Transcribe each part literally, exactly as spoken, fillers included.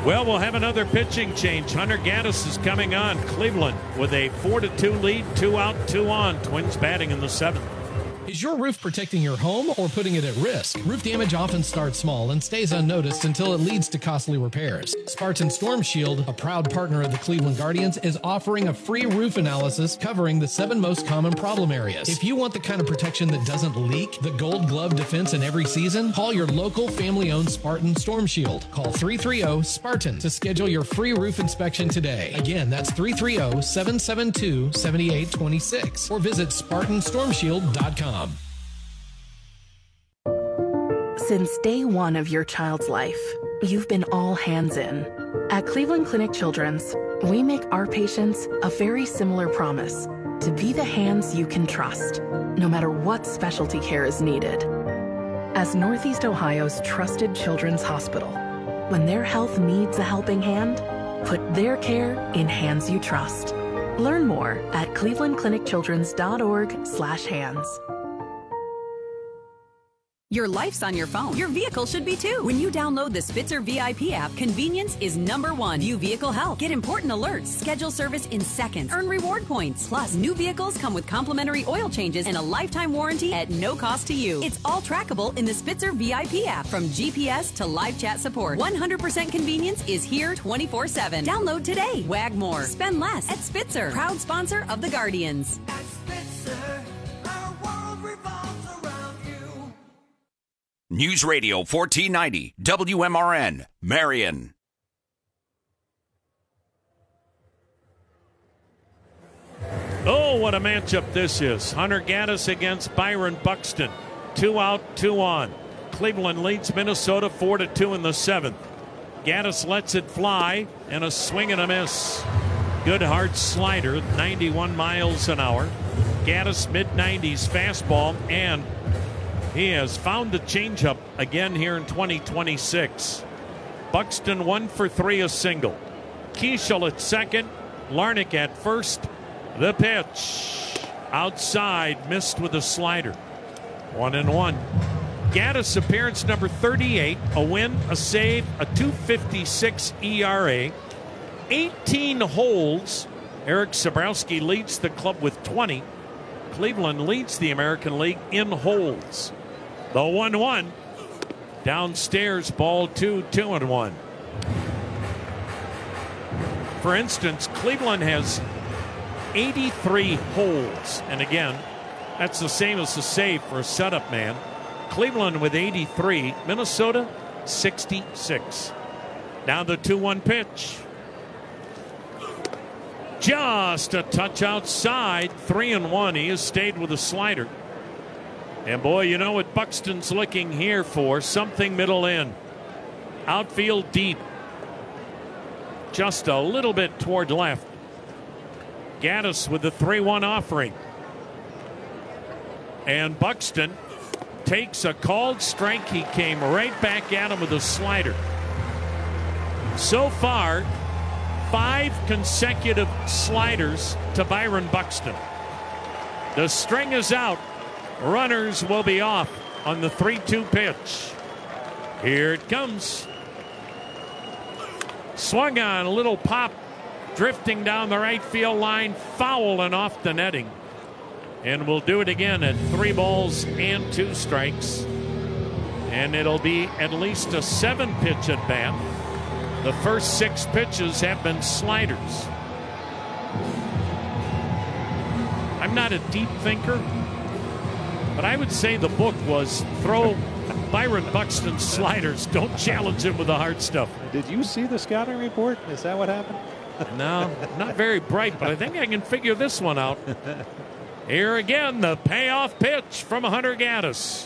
Well, we'll have another pitching change. Hunter Gaddis is coming on. Cleveland with a four to two lead, two out, two on. Twins batting in the seventh. Is your roof protecting your home or putting it at risk? Roof damage often starts small and stays unnoticed until it leads to costly repairs. Spartan Storm Shield, a proud partner of the Cleveland Guardians, is offering a free roof analysis covering the seven most common problem areas. If you want the kind of protection that doesn't leak, the gold glove defense in every season, call your local family-owned Spartan Storm Shield. Call three three zero SPARTAN to schedule your free roof inspection today. Again, that's three three zero, seven seven two, seven eight two six or visit Spartan Storm Shield dot com. Since day one of your child's life, you've been all hands in. At Cleveland Clinic Children's, we make our patients a very similar promise to be the hands you can trust, no matter what specialty care is needed. As Northeast Ohio's trusted children's hospital, when their health needs a helping hand, put their care in hands you trust. Learn more at cleveland clinic children's dot org slash hands. Your life's on your phone. Your vehicle should be too. When you download the Spitzer V I P app, convenience is number one. View vehicle health. Get important alerts. Schedule service in seconds. Earn reward points. Plus, new vehicles come with complimentary oil changes and a lifetime warranty at no cost to you. It's all trackable in the Spitzer V I P app. From G P S to live chat support, one hundred percent convenience is here twenty-four seven. Download today. Wag more. Spend less at Spitzer. Proud sponsor of the Guardians. At Spitzer, our world revolves around you. News Radio fourteen ninety, W M R N, Marion. Oh, what a matchup this is. Hunter Gaddis against Byron Buxton. Two out, two on. Cleveland leads Minnesota four to two in the seventh. Gaddis lets it fly, and a swing and a miss. Good hard slider, ninety-one miles an hour. Gaddis mid nineties fastball, and he has found the changeup again here in twenty twenty-six. Buxton one for three, a single. Keishel at second, Larnach at first. The pitch outside, missed with a slider. One and one. Gaddis appearance number thirty-eight, a win, a save, a two fifty-six E R A, eighteen holds. Eric Sabrowski leads the club with twenty. Cleveland leads the American League in holds. The one one. Downstairs, ball two, two and one. For instance, Cleveland has eighty-three holds. And again, that's the same as the save for a setup man. Cleveland with eighty-three. Minnesota, sixty-six. Now the two one pitch. Just a touch outside. Three and one. He has stayed with a slider. And boy, you know what Buxton's looking here for? Something middle in. Outfield deep. Just a little bit toward left. Gaddis with the three one offering. And Buxton takes a called strike. He came right back at him with a slider. So far, five consecutive sliders to Byron Buxton. The string is out. Runners will be off on the three two pitch. Here it comes. Swung on, a little pop, drifting down the right field line, foul and off the netting. And we'll do it again at three balls and two strikes. And it'll be at least a seven pitch at bat. The first six pitches have been sliders. I'm not a deep thinker, but I would say the book was throw Byron Buxton sliders. Don't challenge him with the hard stuff. Did you see the scouting report? Is that what happened? No, not very bright, but I think I can figure this one out. Here again, the payoff pitch from Hunter Gaddis.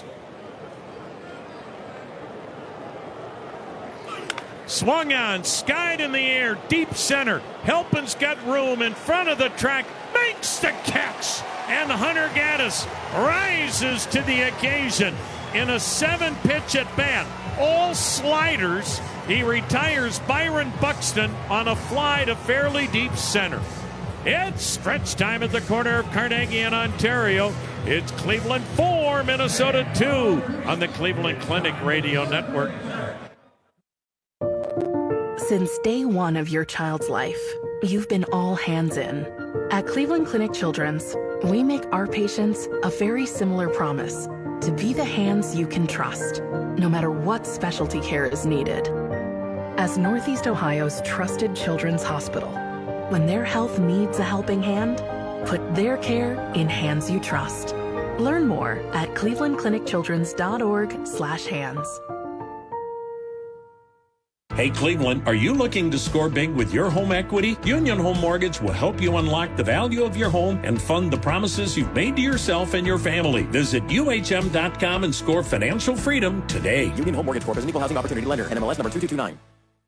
Swung on, skied in the air, deep center. Helpin's got room in front of the track, makes the catch, and Hunter Gaddis rises to the occasion in a seven-pitch at bat. All sliders. He retires Byron Buxton on a fly to fairly deep center. It's stretch time at the corner of Carnegie and Ontario. It's Cleveland four, Minnesota two on the Cleveland Clinic Radio Network. Since day one of your child's life, you've been all hands in. At Cleveland Clinic Children's, we make our patients a very similar promise to be the hands you can trust, no matter what specialty care is needed. As Northeast Ohio's trusted children's hospital, when their health needs a helping hand, put their care in hands you trust. Learn more at cleveland clinic children's dot org slash hands. Hey Cleveland, are you looking to score big with your home equity? Union Home Mortgage will help you unlock the value of your home and fund the promises you've made to yourself and your family. Visit U H M dot com and score financial freedom today. Union Home Mortgage Corp is an equal housing opportunity lender. N M L S number two two two nine.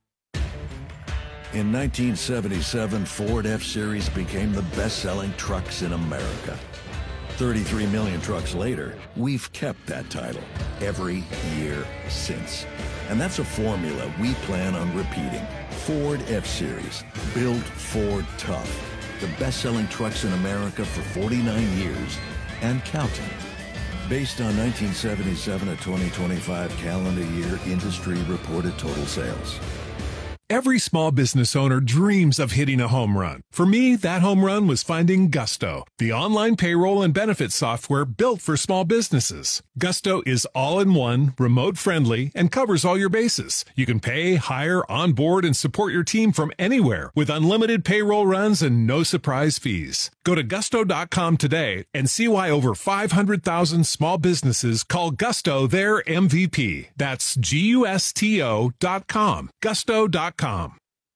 In nineteen seventy-seven, Ford F-Series became the best-selling trucks in America. thirty-three million trucks later, we've kept that title every year since. And that's a formula we plan on repeating. Ford F-Series, built Ford tough. The best-selling trucks in America for forty-nine years and counting. Based on nineteen seventy-seven to twenty twenty-five calendar year industry reported total sales. Every small business owner dreams of hitting a home run. For me, that home run was finding Gusto, the online payroll and benefits software built for small businesses. Gusto is all-in-one, remote-friendly, and covers all your bases. You can pay, hire, onboard, and support your team from anywhere with unlimited payroll runs and no surprise fees. Go to gusto dot com today and see why over five hundred thousand small businesses call Gusto their M V P. That's G U S T O dot com. Gusto dot com.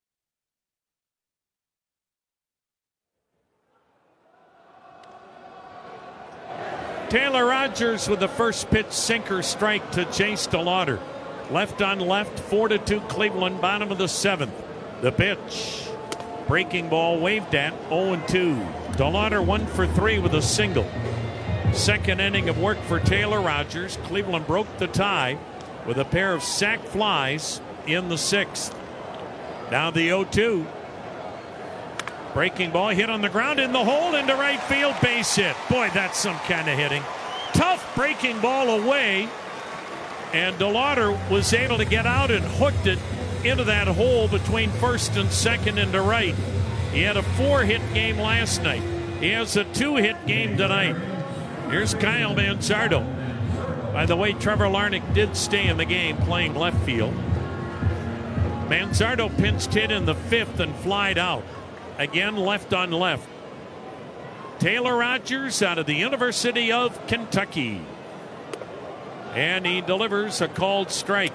Taylor Rogers with the first pitch sinker strike to Chase DeLauder. Left on left, four to two Cleveland, bottom of the seventh. The pitch. Breaking ball waved at, oh and two. DeLauder one for three with a single. Second inning of work for Taylor Rogers. Cleveland broke the tie with a pair of sac flies in the sixth. Now the oh two. Breaking ball hit on the ground in the hole into right field, base hit. Boy, that's some kind of hitting. Tough breaking ball away. And DeLauder was able to get out and hooked it into that hole between first and second into right. He had a four-hit game last night. He has a two-hit game tonight. Here's Kyle Manzardo. By the way, Trevor Larnach did stay in the game playing left field. Manzardo pinched hit in the fifth and flied out. Again, left on left. Taylor Rogers out of the University of Kentucky. And he delivers a called strike.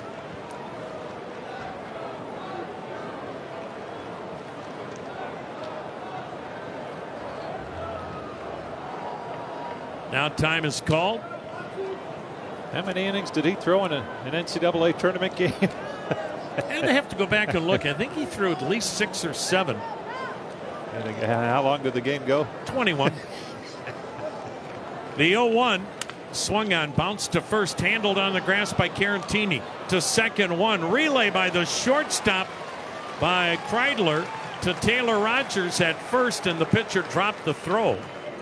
Now time is called. How many innings did he throw in a, an N C double A tournament game? And I have to go back and look. I think he threw at least six or seven. And how long did the game go? twenty-one. The oh one swung on, bounced to first, handled on the grass by Carantini. To second one, relay by the shortstop by Kreidler to Taylor Rogers at first, and the pitcher dropped the throw.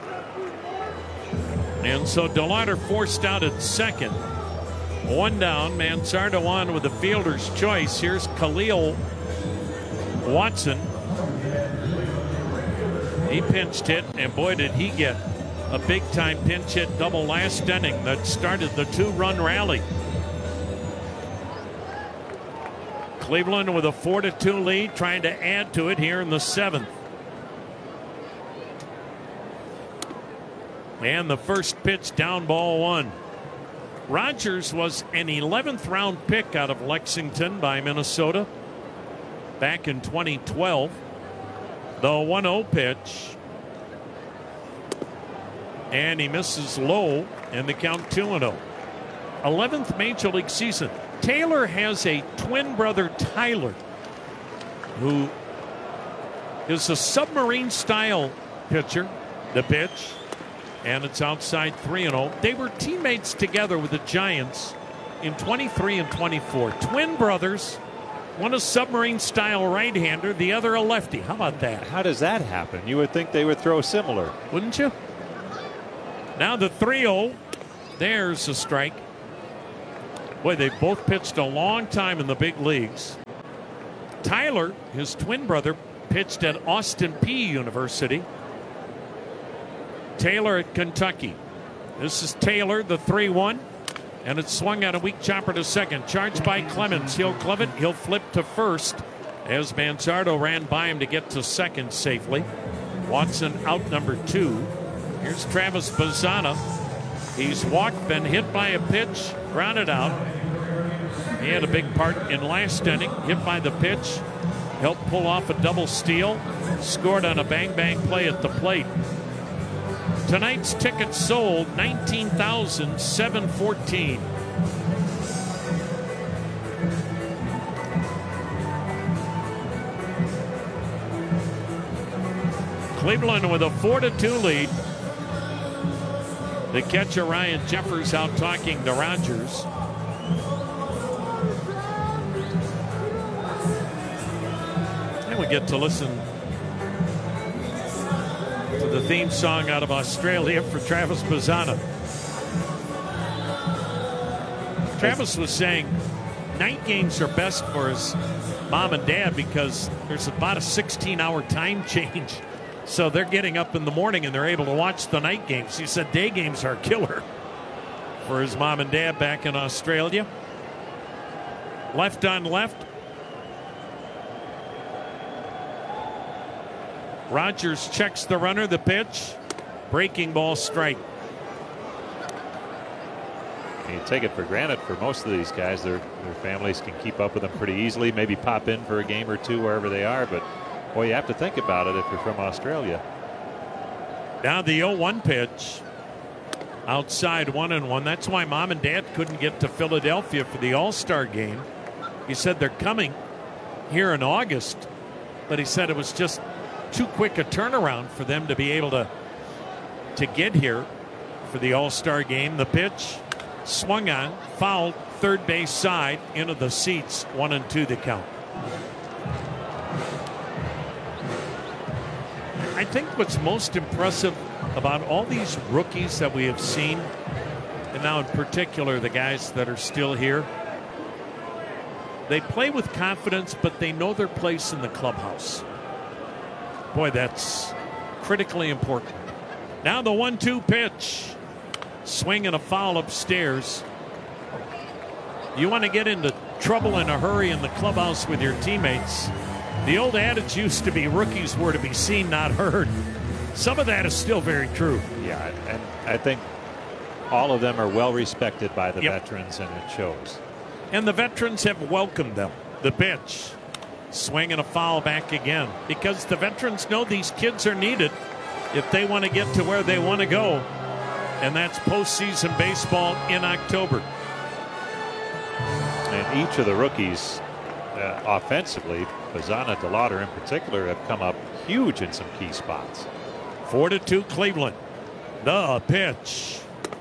And so DeLauder forced out at second. One down, Manzardo on with the fielder's choice. Here's Khalil Watson. He pinched hit, and boy, did he get a big-time pinch hit double last inning that started the two-run rally. Cleveland with a four to two lead, trying to add to it here in the seventh. And the first pitch down, ball one. Rogers was an eleventh round pick out of Lexington by Minnesota back in twenty twelve. The one oh pitch. And he misses low, and the count two and oh. eleventh Major League season. Taylor has a twin brother, Tyler, who is a submarine style pitcher. The pitch. And it's outside three and oh. They were teammates together with the Giants in twenty-three and twenty-four. Twin brothers. One a submarine-style right-hander, the other a lefty. How about that? How does that happen? You would think they would throw similar. Wouldn't you? Now the three oh. There's a strike. Boy, they both pitched a long time in the big leagues. Tyler, his twin brother, pitched at Austin Peay University. Taylor at Kentucky. This is Taylor, the three one. And it's swung on a weak chopper to second. Charged by Clemens. He'll glove it. He'll flip to first as Manzardo ran by him to get to second safely. Watson out number two. Here's Travis Bazzana. He's walked, been hit by a pitch, grounded out. He had a big part in last inning. Hit by the pitch. Helped pull off a double steal. Scored on a bang-bang play at the plate. Tonight's tickets sold nineteen thousand seven hundred fourteen. Cleveland with a four to two lead. The catcher Ryan Jeffers out talking to Rogers. And we get to listen to the theme song out of Australia for Travis Bazzana. Travis was saying night games are best for his mom and dad because there's about a sixteen hour time change. So they're getting up in the morning and they're able to watch the night games. He said day games are killer for his mom and dad back in Australia. Left on left. Rogers checks the runner, the pitch. Breaking ball, strike. You take it for granted for most of these guys. Their, their families can keep up with them pretty easily, maybe pop in for a game or two wherever they are. But, boy, you have to think about it if you're from Australia. Now the oh one pitch. Outside one and one. That's why mom and dad couldn't get to Philadelphia for the All-Star game. He said they're coming here in August. But he said it was just too quick a turnaround for them to be able to to get here for the All-Star game. The pitch swung on, fouled, third base side, into the seats, one and two the count. I think what's most impressive about all these rookies that we have seen, and now in particular the guys that are still here, they play with confidence, but they know their place in the clubhouse. Boy, that's critically important. Now the one two pitch. Swing and a foul upstairs. You want to get into trouble in a hurry in the clubhouse with your teammates. The old adage used to be rookies were to be seen, not heard. Some of that is still very true. Yeah, and I think all of them are well respected by the Yep. veterans, and it shows. And the veterans have welcomed them. The pitch. Swing and a foul back again. Because the veterans know these kids are needed if they want to get to where they want to go. And that's postseason baseball in October. And each of the rookies uh, offensively, Bazzana, DeLauder in particular, have come up huge in some key spots. Four to two Cleveland. The pitch.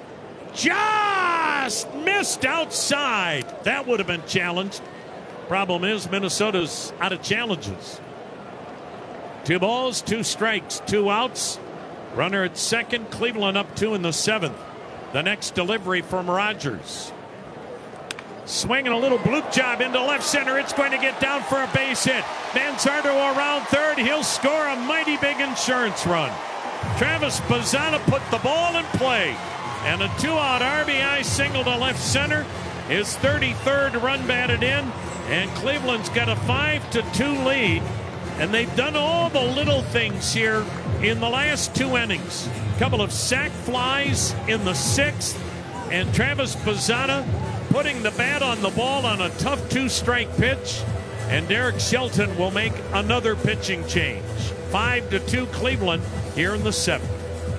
Just missed outside. That would have been challenged. Problem is Minnesota's out of challenges. Two balls, two strikes, two outs. Runner at second. Cleveland up two in the seventh. The next delivery from Rogers. Swinging a little bloop job into left center. It's going to get down for a base hit. Manzardo around third. He'll score a mighty big insurance run. Travis Bazzana put the ball in play. And a two-out R B I single to left center. His thirty-third run batted in. And Cleveland's got a five to two lead. And they've done all the little things here in the last two innings. A couple of sac flies in the sixth. And Travis Bazzana putting the bat on the ball on a tough two-strike pitch. And Derek Shelton will make another pitching change. Five to two Cleveland here in the seventh.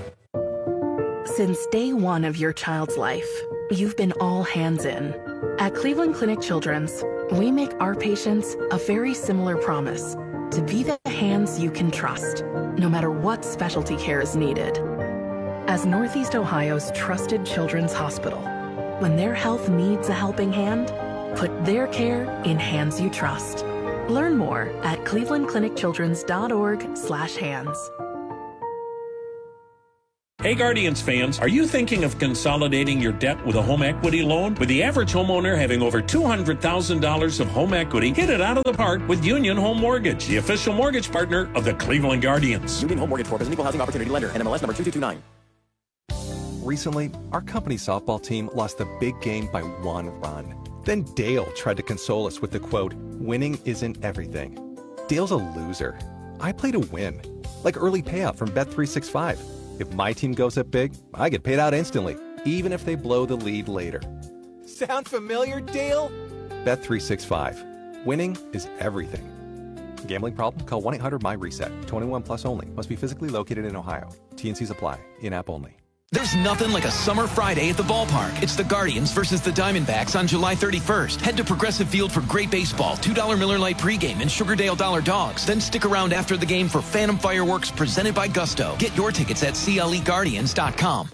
Since day one of your child's life, you've been all hands in. At Cleveland Clinic Children's, we make our patients a very similar promise: to be the hands you can trust, no matter what specialty care is needed. As Northeast Ohio's trusted children's hospital, when their health needs a helping hand, put their care in hands you trust. Learn more at cleveland clinic children's dot org slash hands. Hey Guardians fans, are you thinking of consolidating your debt with a home equity loan? With the average homeowner having over two hundred thousand dollars of home equity, hit it out of the park with Union Home Mortgage, the official mortgage partner of the Cleveland Guardians. Union Home Mortgage Corp is an equal housing opportunity lender. N M L S number two two two nine. Recently, our company softball team lost a big game by one run. Then Dale tried to console us with the quote, "Winning isn't everything." Dale's a loser. I play to win, like early payout from Bet three sixty-five. If my team goes up big, I get paid out instantly, even if they blow the lead later. Sound familiar, Dale? Bet three sixty-five. Winning is everything. Gambling problem? Call one eight hundred M Y reset. twenty-one plus only. Must be physically located in Ohio. T and Cs apply. In-app only. There's nothing like a summer Friday at the ballpark. It's the Guardians versus the Diamondbacks on July thirty-first. Head to Progressive Field for great baseball, two dollar Miller Lite pregame, and Sugardale Dollar Dogs. Then stick around after the game for Phantom Fireworks presented by Gusto. Get your tickets at C L E Guardians dot com.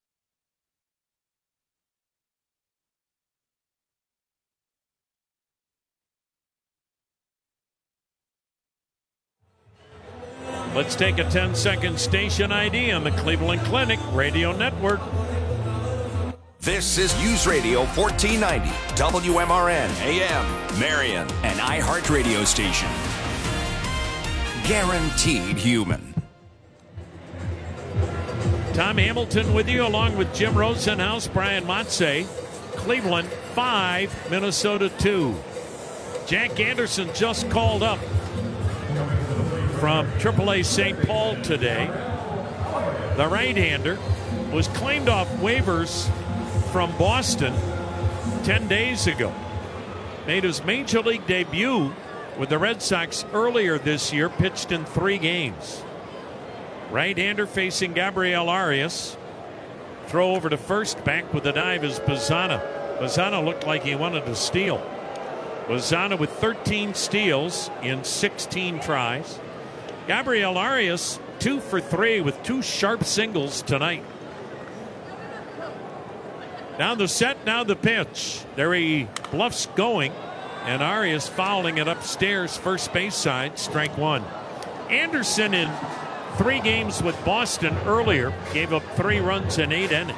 Let's take a ten second station I D on the Cleveland Clinic Radio Network. This is News Radio fourteen ninety, W M R N, A M, Marion, an iHeart radio station. Guaranteed human. Tom Hamilton with you, along with Jim Rosenhaus, Brian Motze. Cleveland five, Minnesota two. Jack Anderson just called up from triple A Saint Paul today. The right-hander was claimed off waivers from Boston ten days ago. Made his major league debut with the Red Sox earlier this year, pitched in three games. Right-hander facing Gabriel Arias. Throw over to first, back with the dive is Bazzana. Bazzana looked like he wanted to steal. Bazzana with thirteen steals in sixteen tries. Gabriel Arias, two for three with two sharp singles tonight. Now the set, now the pitch. There he bluffs going, and Arias fouling it upstairs, first base side, strike one. Anderson in three games with Boston earlier gave up three runs in eight innings.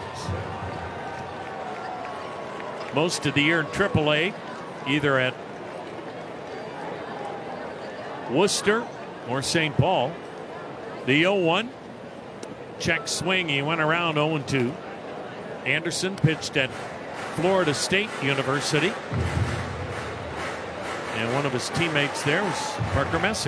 Most of the year in triple A, either at Worcester or Saint Paul. The oh one, check swing, he went around oh and two. Anderson pitched at Florida State University, and one of his teammates there was Parker Messick,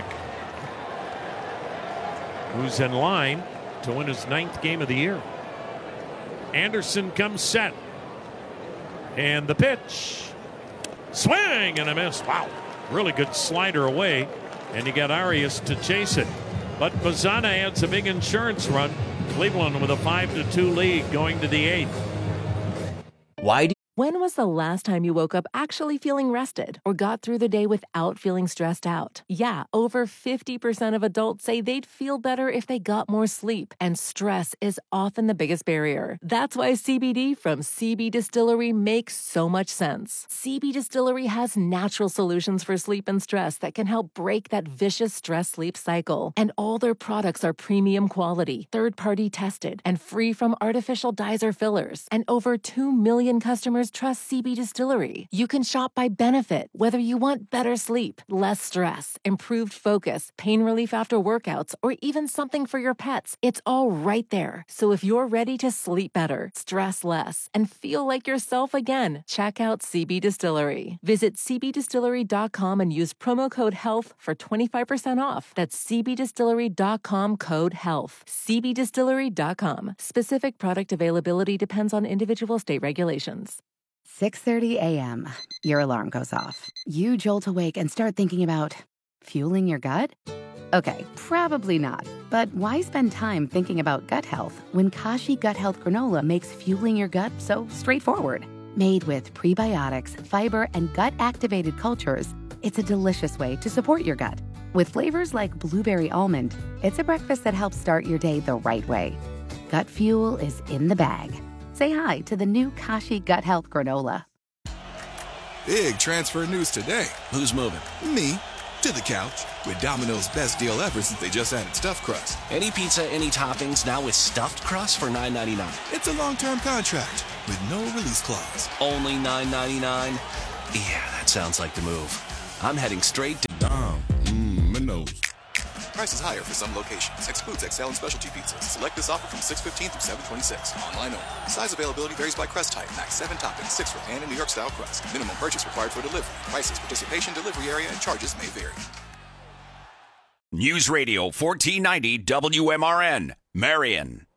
who's in line to win his ninth game of the year. Anderson comes set, and the pitch, swing and a miss. Wow, really good slider away. And you got Arias to chase it. But Bazzana adds a big insurance run. Cleveland with a five to two lead going to the eighth. Why? Do- when was the last time you woke up actually feeling rested or got through the day without feeling stressed out? Yeah, over fifty percent of adults say they'd feel better if they got more sleep, and stress is often the biggest barrier. That's why C B D from C B Distillery makes so much sense. C B Distillery has natural solutions for sleep and stress that can help break that vicious stress-sleep cycle. And all their products are premium quality, third-party tested, and free from artificial dyes or fillers. And over two million customers trust C B Distillery. You can shop by benefit, whether you want better sleep, less stress, improved focus, pain relief after workouts, or even something for your pets. It's all right there. So if you're ready to sleep better, stress less, and feel like yourself again, check out C B Distillery. Visit C B distillery dot com and use promo code HEALTH for twenty-five percent off. That's C B distillery dot com code HEALTH. C B distillery dot com. Specific product availability depends on individual state regulations. six thirty a.m. Your alarm goes off. You jolt awake and start thinking about fueling your gut? Okay, probably not. But why spend time thinking about gut health when Kashi Gut Health Granola makes fueling your gut so straightforward? Made with prebiotics, fiber, and gut-activated cultures, it's a delicious way to support your gut. With flavors like blueberry almond, it's a breakfast that helps start your day the right way. Gut fuel is in the bag. Say hi to the new Kashi Gut Health Granola. Big transfer news today. Who's moving? Me. To the couch with Domino's best deal ever since they just added stuffed crust. Any pizza, any toppings, now with stuffed crust for nine ninety-nine. It's a long-term contract with no release clause. Only nine ninety-nine? Yeah, that sounds like the move. I'm heading straight to Dom. Mmm, Minos. Prices higher for some locations. Excludes X L and specialty pizzas. Select this offer from six fifteen through seven twenty-six. Online only. Size availability varies by crust type. Max seven toppings, six for pan and New York style crust. Minimum purchase required for delivery. Prices, participation, delivery area, and charges may vary. News Radio fourteen ninety W M R N, Marion.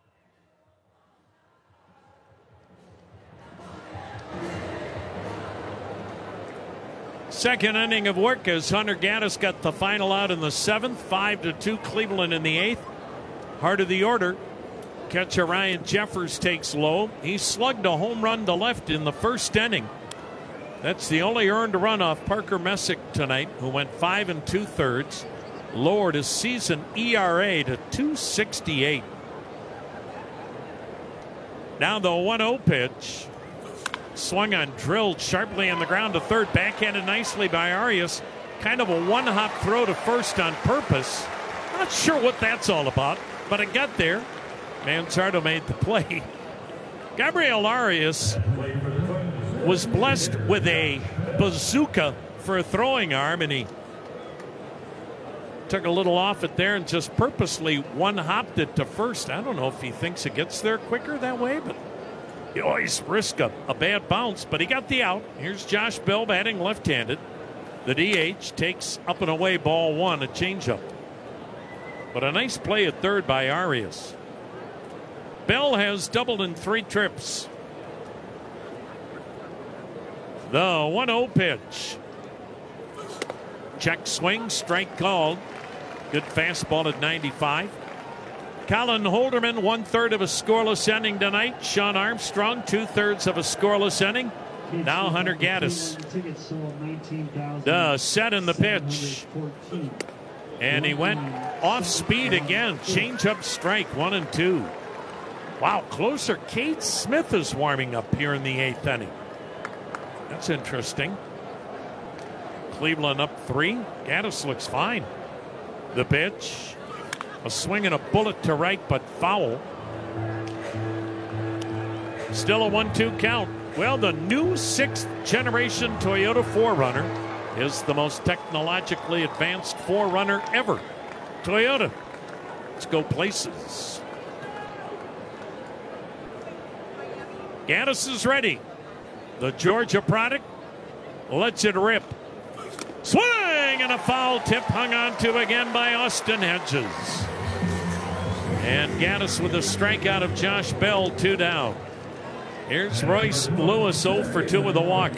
Second inning of work as Hunter Gaddis got the final out in the seventh. Five to two Cleveland in the eighth. Heart of the order. Catcher Ryan Jeffers takes low. He slugged a home run to left in the first inning. That's the only earned run off Parker Messick tonight, who went five and two thirds. Lowered his season E R A to two sixty-eight. Now the one oh pitch. Swung on, drilled sharply on the ground to third. Backhanded nicely by Arias. Kind of a one-hop throw to first on purpose. Not sure what that's all about, but it got there. Manzardo made the play. Gabriel Arias was blessed with a bazooka for a throwing arm, and he took a little off it there and just purposely one-hopped it to first. I don't know if he thinks it gets there quicker that way, but you always risk a, a bad bounce, but he got the out. Here's Josh Bell batting left-handed. The D H takes up and away ball one, a changeup. But a nice play at third by Arias. Bell has doubled in three trips. The one oh pitch. Check swing, strike called. Good fastball at ninety-five. Colin Holderman, one-third of a scoreless inning tonight. Sean Armstrong, two-thirds of a scoreless inning. Now Hunter Gaddis. The set in the pitch. And he went off speed again. Change-up strike, one and two. Wow, closer. Cade Smith is warming up here in the eighth inning. That's interesting. Cleveland up three. Gaddis looks fine. The pitch. A swing and a bullet to right, but foul. Still a one two count. Well, the new sixth generation Toyota four runner is the most technologically advanced four runner ever. Toyota. Let's go places. Gaddis is ready. The Georgia product lets it rip. Swing and a foul tip hung on to again by Austin Hedges. And Gaddis with a strikeout of Josh Bell, two down. Here's Royce Lewis, oh for two with a walk.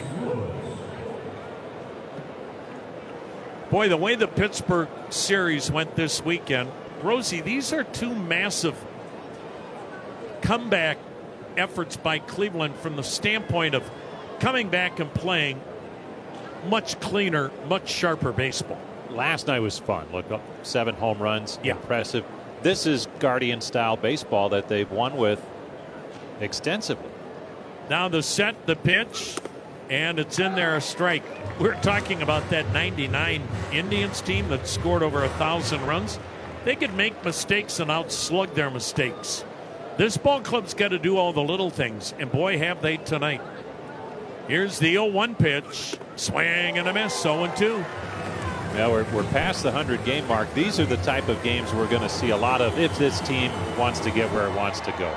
Boy, the way the Pittsburgh series went this weekend, Rosie, these are two massive comeback efforts by Cleveland from the standpoint of coming back and playing much cleaner, much sharper baseball. Last night was fun. Look, seven home runs, yeah. Impressive. This is Guardian-style baseball that they've won with extensively. Now the set, the pitch, and it's in there, a strike. We're talking about that ninety-nine Indians team that scored over a thousand runs. They could make mistakes and outslug their mistakes. This ball club's got to do all the little things, and boy, have they tonight. Here's the oh one pitch. Swing and a miss, oh and two. Now we're, we're past the hundred-game mark. These are the type of games we're going to see a lot of if this team wants to get where it wants to go.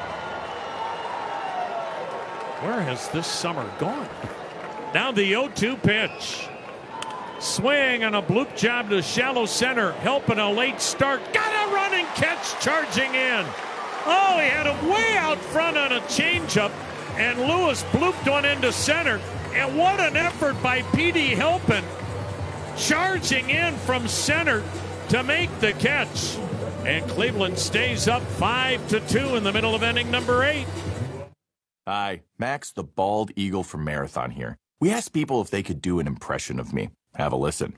Where has this summer gone? Now the oh two pitch. Swing and a bloop job to shallow center. Helping a late start. Got a running catch charging in. Oh, he had him way out front on a changeup. And Lewis blooped one into center. And what an effort by P D Helpin, charging in from center to make the catch. And Cleveland stays up five to two in the middle of inning number eight. Hi, Max the Bald Eagle from Marathon here. We asked people if they could do an impression of me. Have a listen.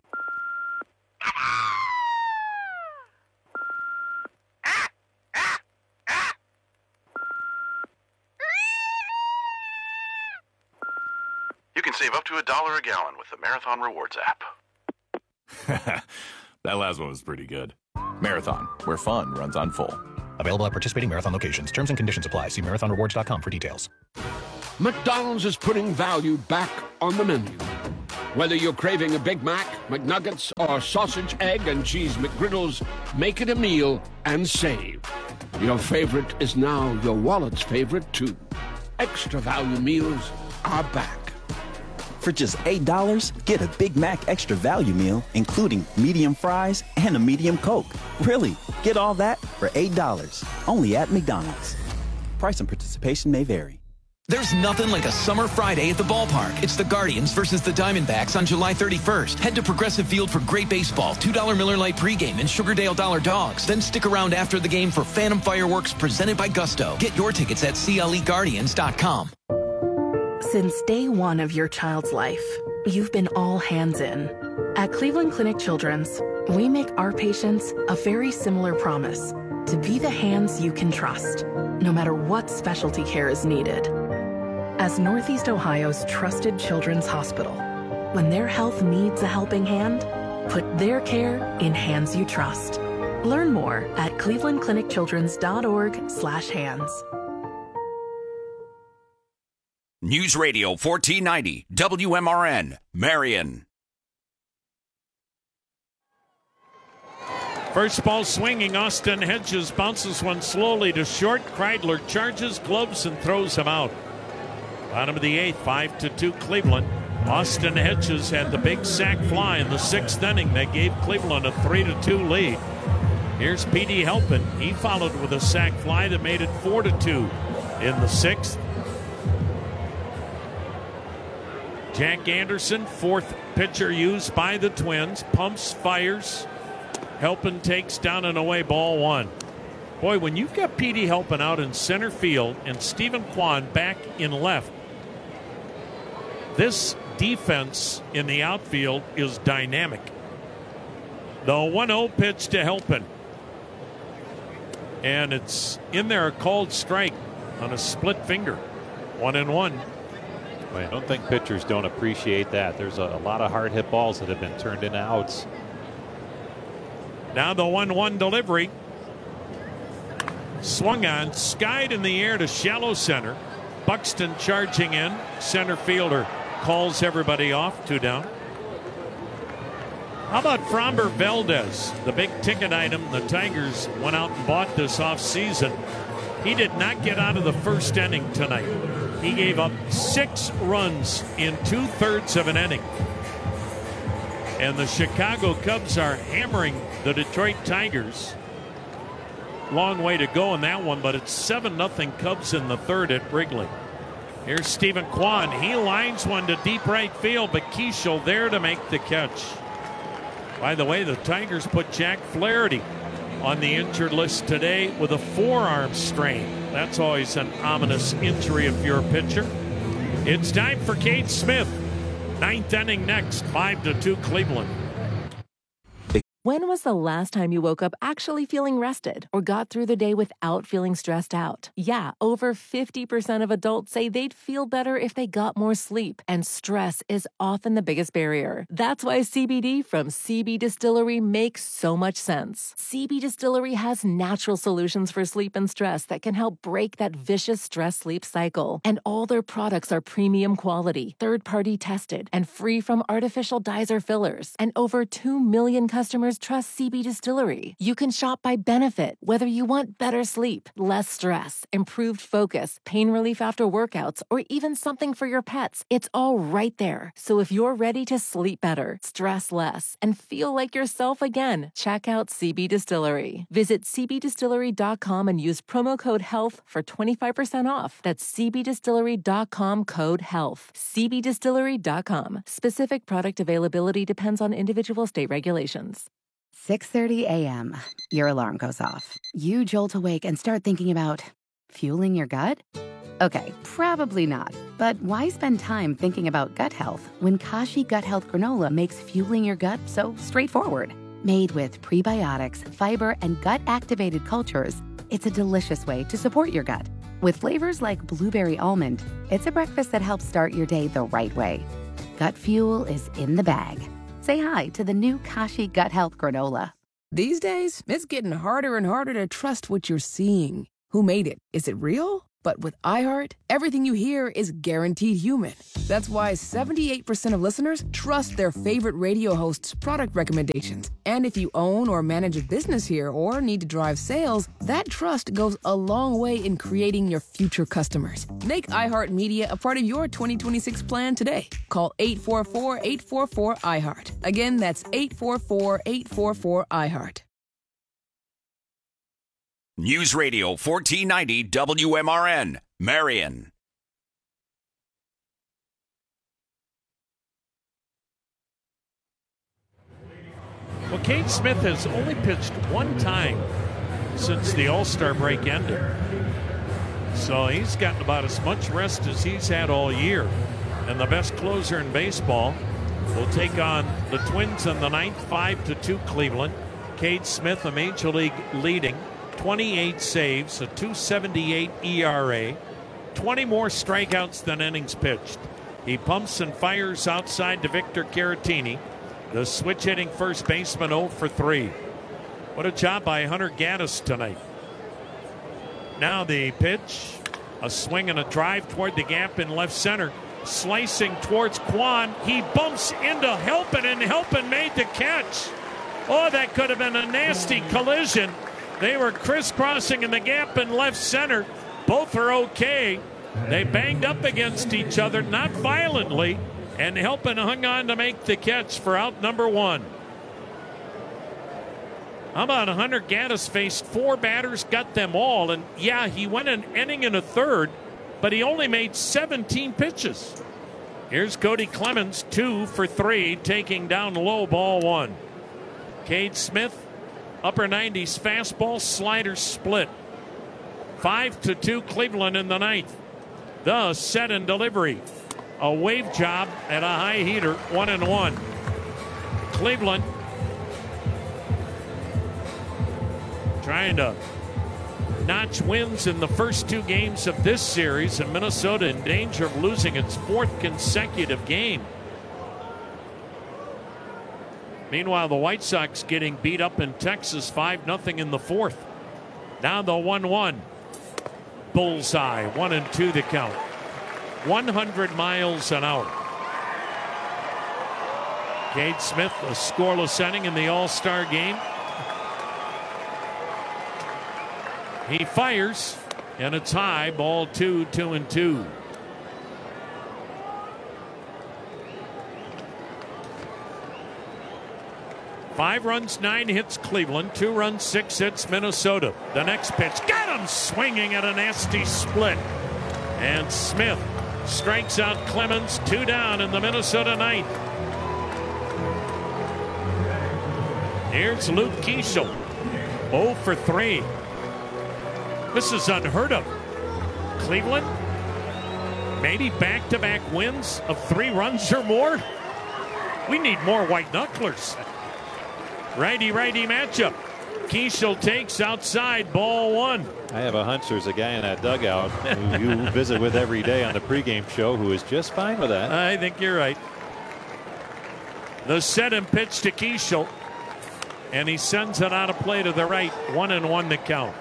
You can save up to a dollar a gallon with the Marathon Rewards app. That last one was pretty good. Marathon, where fun runs on full. Available at participating Marathon locations. Terms and conditions apply. See marathon rewards dot com for details. McDonald's is putting value back on the menu. Whether you're craving a Big Mac, McNuggets, or sausage, egg, and cheese McGriddles, make it a meal and save. Your favorite is now your wallet's favorite, too. Extra value meals are back. For just eight dollars, get a Big Mac extra value meal, including medium fries and a medium Coke. Really, get all that for eight dollars. Only at McDonald's. Price and participation may vary. There's nothing like a summer Friday at the ballpark. It's the Guardians versus the Diamondbacks on July thirty-first. Head to Progressive Field for great baseball, two dollar Miller Lite pregame, and Sugardale Dollar Dogs. Then stick around after the game for Phantom Fireworks presented by Gusto. Get your tickets at C L E Guardians dot com. Since day one of your child's life, you've been all hands in. At Cleveland Clinic Children's, we make our patients a very similar promise to be the hands you can trust, no matter what specialty care is needed. As Northeast Ohio's trusted children's hospital, when their health needs a helping hand, put their care in hands you trust. Learn more at cleveland clinic children's dot org slash hands. News Radio fourteen ninety, W M R N, Marion. First ball swinging, Austin Hedges bounces one slowly to short. Kreidler charges, gloves, and throws him out. Bottom of the eighth, five to two Cleveland. Austin Hedges had the big sac fly in the sixth inning that gave Cleveland a three to two lead. Here's P D Helpin. He followed with a sac fly that made it four to two in the sixth. Jack Anderson, fourth pitcher used by the Twins, pumps, fires. Helpin takes down an away ball one. Boy, when you've got P D Helpin out in center field and Stephen Kwan back in left, this defense in the outfield is dynamic. The one oh pitch to Helpin. And it's in there, a called strike on a split finger. One and one. I don't think pitchers don't appreciate that. There's a, a lot of hard hit balls that have been turned into outs. Now the one one delivery. Swung on, skied in the air to shallow center. Buxton charging in. Center fielder calls everybody off. Two down. How about Framber Valdez, the big ticket item the Tigers went out and bought this offseason? He did not get out of the first inning tonight. He gave up six runs in two-thirds of an inning. And the Chicago Cubs are hammering the Detroit Tigers. Long way to go in that one, but it's seven nothing Cubs in the third at Wrigley. Here's Stephen Kwan. He lines one to deep right field, but Keishel there to make the catch. By the way, the Tigers put Jack Flaherty on the injured list today with a forearm strain. That's always an ominous injury if you're a pitcher. It's time for Kate Smith. Ninth inning next, five to two Cleveland. When was the last time you woke up actually feeling rested or got through the day without feeling stressed out? Yeah, over fifty percent of adults say they'd feel better if they got more sleep, and stress is often the biggest barrier. That's why C B D from C B Distillery makes so much sense. C B Distillery has natural solutions for sleep and stress that can help break that vicious stress-sleep cycle. And all their products are premium quality, third-party tested, and free from artificial dyes or fillers. And over two million customers trust C B Distillery. You can shop by benefit, whether you want better sleep, less stress, improved focus, pain relief after workouts, or even something for your pets. It's all right there. So if you're ready to sleep better, stress less, and feel like yourself again, check out C B Distillery. Visit c b distillery dot com and use promo code HEALTH for twenty-five percent off. That's c b distillery dot com code HEALTH. c b distillery dot com. Specific product availability depends on individual state regulations. six thirty a.m. Your alarm goes off. You jolt awake and start thinking about fueling your gut? Okay, probably not. But why spend time thinking about gut health when Kashi Gut Health Granola makes fueling your gut so straightforward? Made with prebiotics, fiber, and gut-activated cultures, it's a delicious way to support your gut. With flavors like blueberry almond, it's a breakfast that helps start your day the right way. Gut fuel is in the bag. Say hi to the new Kashi Gut Health Granola. These days, it's getting harder and harder to trust what you're seeing. Who made it? Is it real? But with iHeart, everything you hear is guaranteed human. That's why seventy-eight percent of listeners trust their favorite radio host's product recommendations. And if you own or manage a business here or need to drive sales, that trust goes a long way in creating your future customers. Make iHeartMedia a part of your twenty twenty-six plan today. Call eight four four, eight four four, iHeart. Again, that's eight four four, eight four four, iHeart. News Radio fourteen ninety W M R N, Marion. Well, Cade Smith has only pitched one time since the All-Star break ended. So he's gotten about as much rest as he's had all year. And the best closer in baseball will take on the Twins in the ninth, five to two Cleveland. Cade Smith, a major league leading, twenty-eight saves, a two seventy-eight E R A, twenty more strikeouts than innings pitched. He pumps and fires outside to Victor Caratini, the switch-hitting first baseman, oh for three. What a job by Hunter Gaddis tonight. Now the pitch, a swing and a drive toward the gap in left center. Slicing towards Kwan. He bumps into Helpin, and Helpin made the catch. Oh, that could have been a nasty collision. They were crisscrossing in the gap in left center. Both are okay. They banged up against each other, not violently, and Helpin hung on to make the catch for out number one. How about Hunter Gaddis faced four batters, got them all, and yeah, he went an inning and a third, but he only made seventeen pitches. Here's Cody Clemens, two for three, taking down low, ball one. Cade Smith, upper nineties fastball, slider split. Five to two Cleveland in the ninth. The set and delivery. A wave job at a high heater, one and one. Cleveland trying to notch wins in the first two games of this series, and Minnesota in danger of losing its fourth consecutive game. Meanwhile, the White Sox getting beat up in Texas five nothing in the fourth. Now the one one. Bullseye, one and two the count. one hundred miles an hour. Cade Smith, a scoreless inning in the All-Star game. He fires, and it's high, ball two, two and two. Five runs, nine hits Cleveland. Two runs, six hits Minnesota. The next pitch, got him swinging at a nasty split. And Smith strikes out Clemens, two down in the Minnesota ninth. Here's Luke Keeschel, oh for three. This is unheard of. Cleveland, maybe back-to-back wins of three runs or more. We need more white knucklers. Righty-righty matchup. Keeschel takes outside, ball one. I have a hunch there's a guy in that dugout who you visit with every day on the pregame show who is just fine with that. I think you're right. The set and pitch to Keeschel, and he sends it out of play to the right. One and one to count.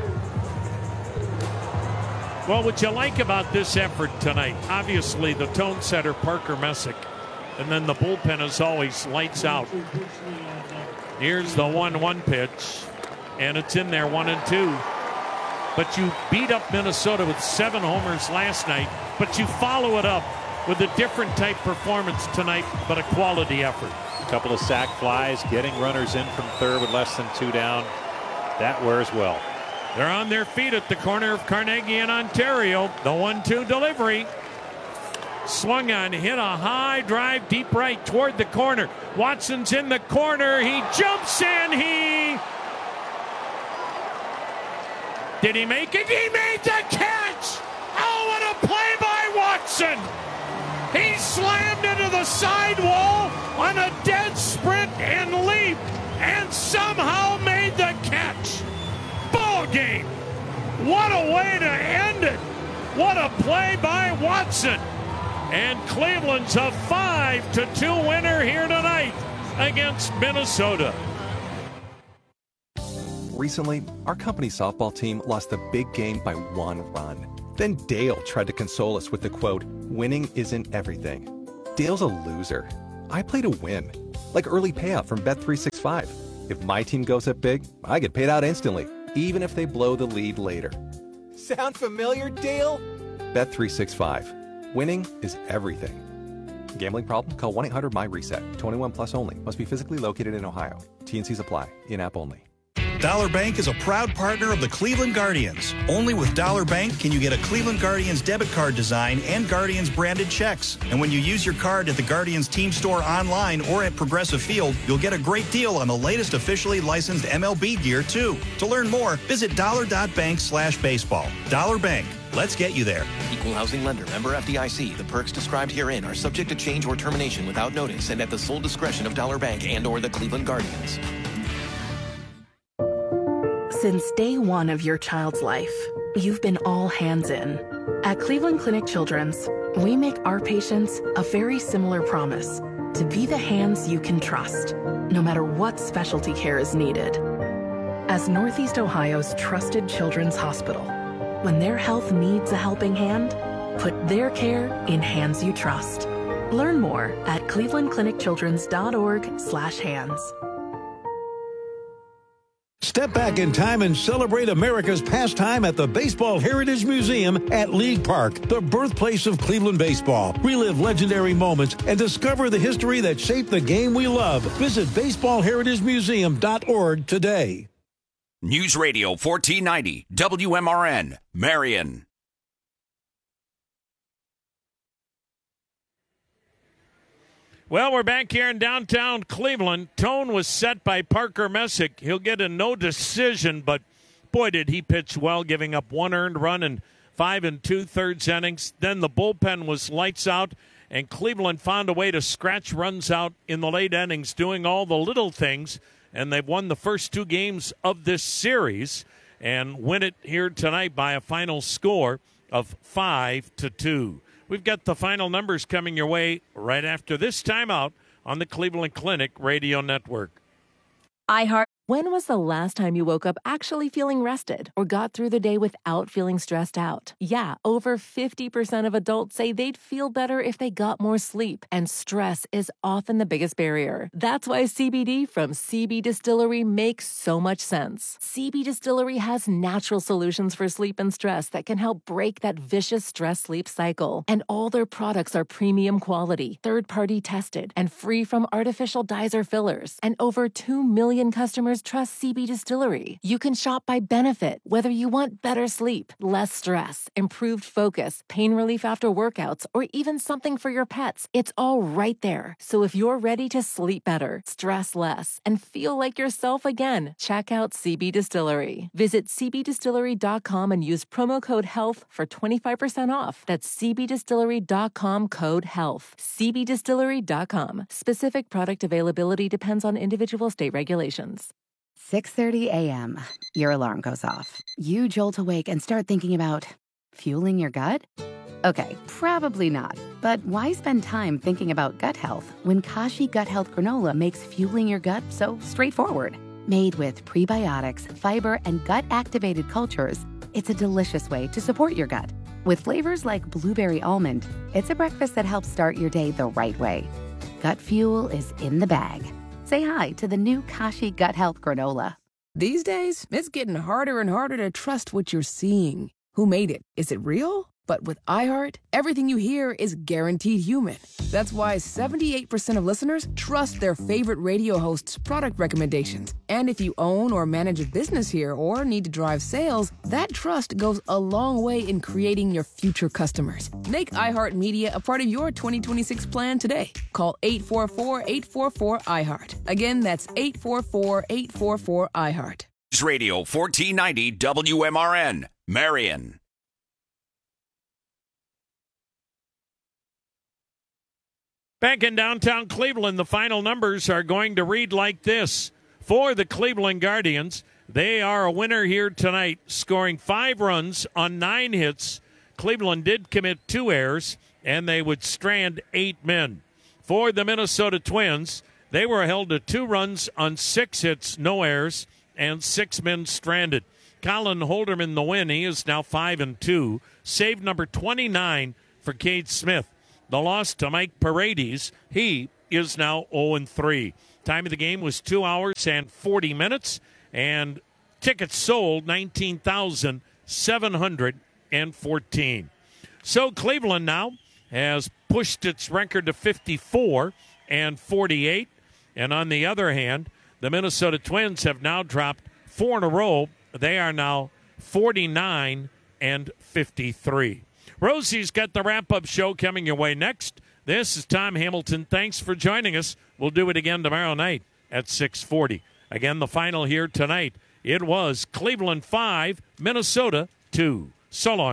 Well, what you like about this effort tonight, obviously the tone setter, Parker Messick, and then the bullpen is always lights out. Here's the one one pitch, and it's in there, one and two. But you beat up Minnesota with seven homers last night, but you follow it up with a different type performance tonight, but a quality effort. A couple of sac flies, getting runners in from third with less than two down. That wears well. They're on their feet at the corner of Carnegie and Ontario. The one two delivery. Swung on, hit a high drive deep right toward the corner. Watson's in the corner. He jumps in. He. Did he make it? He made the catch. Oh, what a play by Watson. He slammed into the sidewall on a dead sprint and leap and somehow made the catch. Ball game. What a way to end it. What a play by Watson. And Cleveland's a five to two winner here tonight against Minnesota. Recently, our company softball team lost a big game by one run. Then Dale tried to console us with the quote, winning isn't everything. Dale's a loser. I play to win. Like early payout from Bet three sixty-five. If my team goes up big, I get paid out instantly, even if they blow the lead later. Sound familiar, Dale? Bet three sixty-five. Winning is everything. Gambling problem? Call one eight hundred my reset. twenty-one plus only. Must be physically located in Ohio. T and C's apply. In-app only. Dollar Bank is a proud partner of the Cleveland Guardians. Only with Dollar Bank can you get a Cleveland Guardians debit card design and Guardians branded checks. And when you use your card at the Guardians team store online or at Progressive Field, you'll get a great deal on the latest officially licensed M L B gear, too. To learn more, visit dollar.bank slash baseball. Dollar Bank. Let's get you there. Equal housing lender. Member F D I C. The perks described herein are subject to change or termination without notice and at the sole discretion of Dollar Bank and or the Cleveland Guardians. Since day one of your child's life, you've been all hands in. At Cleveland Clinic Children's, we make our patients a very similar promise to be the hands you can trust, no matter what specialty care is needed. As Northeast Ohio's trusted children's hospital, when their health needs a helping hand, put their care in hands you trust. Learn more at cleveland clinic children's dot org slash hands. Step back in time and celebrate America's pastime at the Baseball Heritage Museum at League Park, the birthplace of Cleveland baseball. Relive legendary moments and discover the history that shaped the game we love. Visit baseball heritage museum dot org today. News Radio fourteen ninety, W M R N, Marion. Well, we're back here in downtown Cleveland. Tone was set by Parker Messick. He'll get a no decision, but boy, did he pitch well, giving up one earned run in five and two-thirds innings. Then the bullpen was lights out, and Cleveland found a way to scratch runs out in the late innings, doing all the little things, and they've won the first two games of this series and win it here tonight by a final score of five to two. We've got the final numbers coming your way right after this timeout on the Cleveland Clinic Radio Network. iHeart. When was the last time you woke up actually feeling rested or got through the day without feeling stressed out? Yeah, over fifty percent of adults say they'd feel better if they got more sleep, and stress is often the biggest barrier. That's why C B D from C B Distillery makes so much sense. C B Distillery has natural solutions for sleep and stress that can help break that vicious stress-sleep cycle. And all their products are premium quality, third-party tested, and free from artificial dyes or fillers. And over two million customers trust C B Distillery. You can shop by benefit, whether you want better sleep, less stress, improved focus, pain relief after workouts, or even something for your pets. It's all right there. So if you're ready to sleep better, stress less, and feel like yourself again, check out C B Distillery. Visit c b distillery dot com and use promo code HEALTH for twenty-five percent off. That's c b distillery dot com code HEALTH. c b distillery dot com. Specific product availability depends on individual state regulations. six thirty a.m. Your alarm goes off. You jolt awake and start thinking about fueling your gut? Okay, probably not. But why spend time thinking about gut health when Kashi Gut Health Granola makes fueling your gut so straightforward? Made with prebiotics, fiber, and gut-activated cultures, it's a delicious way to support your gut. With flavors like blueberry almond, it's a breakfast that helps start your day the right way. Gut fuel is in the bag. Say hi to the new Kashi Gut Health Granola. These days, it's getting harder and harder to trust what you're seeing. Who made it? Is it real? But with iHeart, everything you hear is guaranteed human. That's why seventy-eight percent of listeners trust their favorite radio host's product recommendations. And if you own or manage a business here or need to drive sales, that trust goes a long way in creating your future customers. Make iHeartMedia a part of your twenty twenty-six plan today. Call eight four four, eight four four, iHeart. Again, that's eight four four, eight four four, iHeart. News Radio fourteen ninety W M R N, Marion. Back in downtown Cleveland, the final numbers are going to read like this. For the Cleveland Guardians, they are a winner here tonight, scoring five runs on nine hits. Cleveland did commit two errors, and they would strand eight men. For the Minnesota Twins, They were held to two runs on six hits, no errors, and six men stranded. Colin Holderman, the win. He is now five and two. Save number twenty-nine for Cade Smith. The loss to Mike Paredes. He is now oh and three. Time of the game was two hours and forty minutes, and tickets sold nineteen thousand seven hundred fourteen. So Cleveland now has pushed its record to fifty-four and forty-eight. And on the other hand, the Minnesota Twins have now dropped four in a row. They are now forty-nine and fifty-three. Rosie's got the wrap-up show coming your way next. This is Tom Hamilton. Thanks for joining us. We'll do it again tomorrow night at six forty. Again, the final here tonight. It was Cleveland five, Minnesota two. So long.